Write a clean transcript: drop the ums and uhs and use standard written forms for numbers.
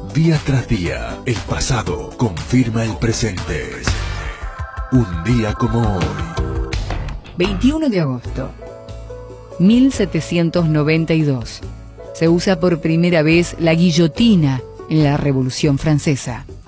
Día tras día, el pasado confirma el presente. Un día como hoy. 21 de agosto, 1792. Se usa por primera vez la guillotina en la Revolución Francesa.